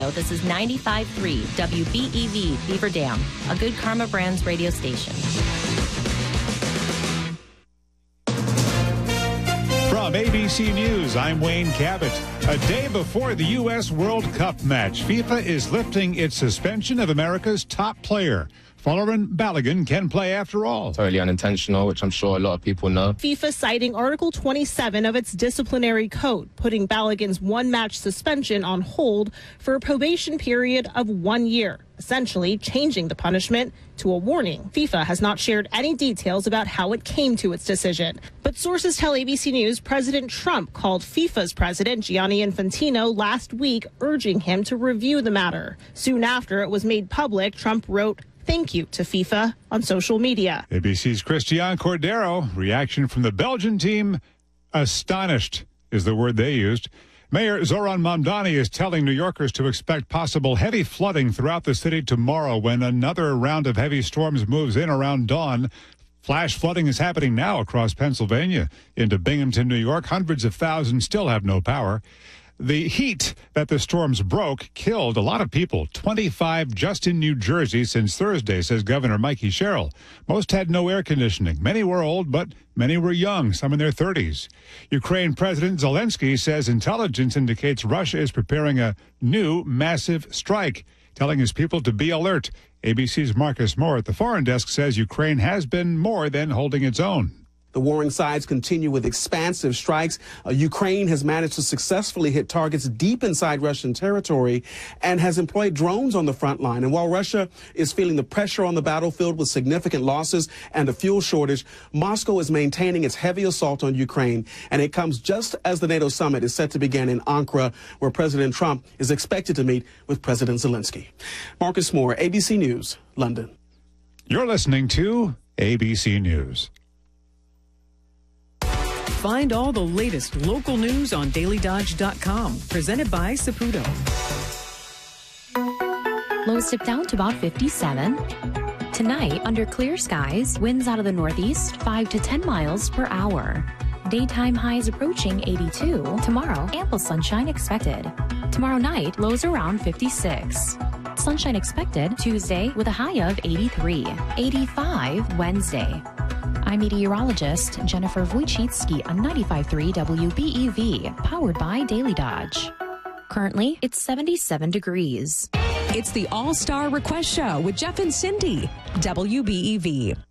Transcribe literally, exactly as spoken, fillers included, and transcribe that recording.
This is ninety-five point three W B E V Beaver Dam, a Good Karma Brands radio station. From A B C News, I'm Wayne Cabot. A day before the U S World Cup match, FIFA is lifting its suspension of America's top player. Folarin Balogun can play after all. Totally unintentional, which I'm sure a lot of people know. FIFA citing Article twenty-seven of its disciplinary code, putting Balogun's one-match suspension on hold for a probation period of one year, essentially changing the punishment to a warning. FIFA has not shared any details about how it came to its decision. But sources tell A B C News President Trump called FIFA's president, Gianni Infantino, last week, urging him to review the matter. Soon after it was made public, Trump wrote, "Thank you" to FIFA on social media. A B C's Christian Cordero. Reaction from the Belgian team: astonished is the word they used. Mayor Zoran Mamdani is telling New Yorkers to expect possible heavy flooding throughout the city tomorrow when another round of heavy storms moves in around dawn. Flash flooding is happening now across Pennsylvania into Binghamton, New York. Hundreds of thousands still have no power. The heat that the storms broke killed a lot of people, twenty-five just in New Jersey since Thursday, says Governor Mikey Sherrill. Most had no air conditioning. Many were old, but many were young, some in their thirties. Ukraine President Zelensky says intelligence indicates Russia is preparing a new massive strike, telling his people to be alert. A B C's Marcus Moore at the Foreign Desk says Ukraine has been more than holding its own. The warring sides continue with expansive strikes. Uh, Ukraine has managed to successfully hit targets deep inside Russian territory and has employed drones on the front line. And while Russia is feeling the pressure on the battlefield with significant losses and a fuel shortage, Moscow is maintaining its heavy assault on Ukraine. And it comes just as the NATO summit is set to begin in Ankara, where President Trump is expected to meet with President Zelensky. Marcus Moore, A B C News, London. You're listening to A B C News. Find all the latest local news on daily dodge dot com. Presented by Saputo. Lows dip down to about fifty-seven. Tonight, under clear skies, winds out of the northeast, five to ten miles per hour. Daytime highs approaching eighty-two. Tomorrow, ample sunshine expected. Tomorrow night, lows around fifty-six. Sunshine expected Tuesday with a high of eighty-three. eighty-five Wednesday. I'm meteorologist Jennifer Wojcicki on ninety-five point three W B E V, powered by Daily Dodge. Currently, it's seventy-seven degrees. It's the All-Star Request Show with Jeff and Cindy, W B E V.